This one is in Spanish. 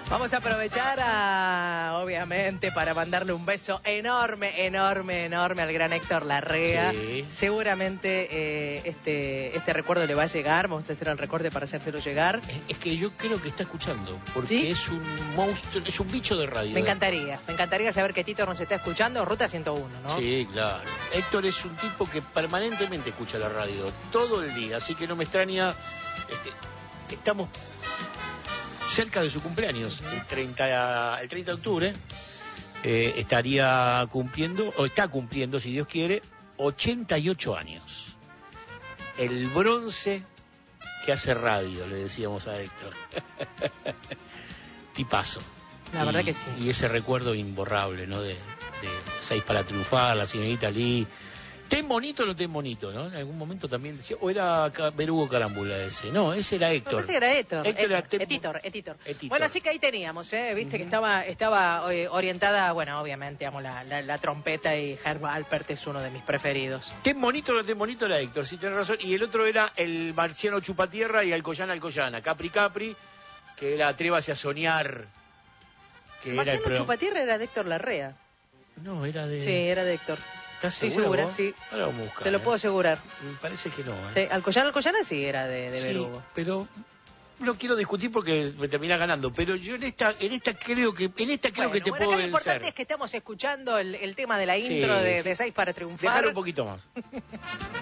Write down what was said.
Vamos a aprovechar, obviamente, para mandarle un beso enorme, enorme, enorme al gran Héctor Larrea. Sí. Seguramente este recuerdo le va a llegar. Vamos a hacer el recorte para hacérselo llegar. Es que yo creo que está escuchando, porque ¿Sí? es un monstruo, es un bicho de radio. Me encantaría saber que Tito nos está escuchando. Ruta 101, ¿no? Sí, claro. Héctor es un tipo que permanentemente escucha la radio, todo el día, así que no me extraña. Estamos cerca de su cumpleaños, el 30 de octubre, estaría cumpliendo, o está cumpliendo, si Dios quiere, 88 años. El bronce que hace radio, le decíamos a Héctor. Tipazo. La verdad que sí. Y ese recuerdo imborrable, ¿no? De 6 para triunfar, la señorita Lee. Ten bonito o no ten bonito, ¿no? En algún momento también decía, o era Berugo Carámbula ese. No, ese era Héctor. Me parece que era Héctor. Héctor era Etitor. Etitor. Bueno, así que ahí teníamos, viste que estaba orientada, bueno, obviamente, amo la trompeta, y Herb Alpert es uno de mis preferidos. Ten bonito o no ten bonito era Héctor, sí tenés razón. Y el otro era el marciano Chupatierra y Alcoyana, Capri, que era Atrévase a soñar. Que era el Marciano programa. Chupatierra era de Héctor Larrea. No, era de... Sí, era de Héctor. ¿Estás Estoy segura, segura, vos? sí. Ahora vamos a buscar. Te lo puedo asegurar. Me parece que no, Sí, Alcoyana sí era de Sí, Berugo. pero no quiero discutir porque me termina ganando, pero yo en esta creo que te Bueno, puedo acá lo vencer. importante es que estamos escuchando el tema de la Sí, intro de sí. 6 para triunfar. Dejar un poquito más.